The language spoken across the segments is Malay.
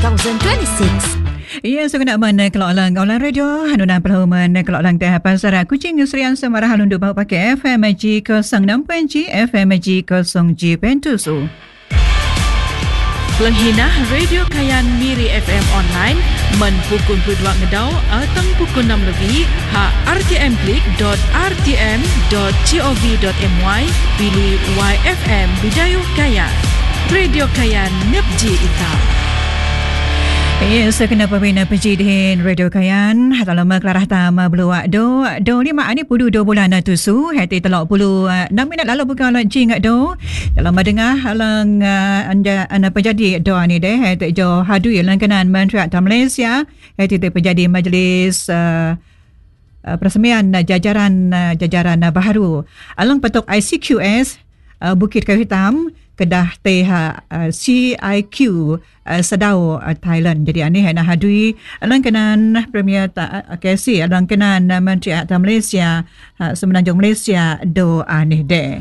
2026. Ya, saya nak mana kalau lang radio hanunan perhuman kalau lang teh pasar Kuching Serian Semarang halundu bau pakai FM G 06.G FM G 0G pentusu. Penghinah Radio Kayan Miri FM online men pukul 2 ngedau atang pukul 6 lebih ha rtmklik.rtm.gov.my pilih YFM Bidayuh Kayan. Radio Kayan Nepji Ita. Ya, sekena pembina penjidihin Radio Kayan dalam kelarah tama beluak do 5 ni pudu 2 bulan tusu hati telok pulu 6 minit lalu bukan jing do dalam dengar halang anda penjadi do ni deh hati jo hadu yang kenan Menteri Atam Malaysia hati penjadi majlis persemian jajaran baharu alang petok ICQS Bukit Kayu Hitam Kedah CIQ Sedau Thailand. Jadi ani nak hadui langkanan Premier KC langkanan Menteri Atam Malaysia Semenanjung Malaysia do ani de.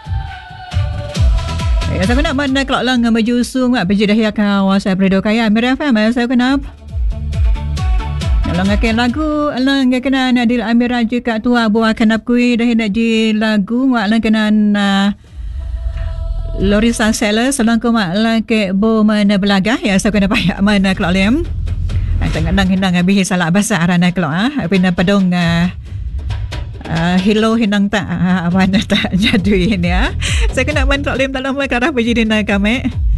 Ya saya nak mana kalau lang majusung berjaya kawasan Radio Kayan Miri FM saya kenap. Lang akan lagu lang kenan Adil Amira juga tua buah kenap kui dah nak di lagu langkanan Lorisa Seller selangkau mak ke bo mana belagah ya saya kena payah mana kelak lem tengah hindang habis salah bahasa arana kelak pina padong hello hindang tak mana tak jadi ini saya kena man kelak lem dalam kerana berjadi nak kami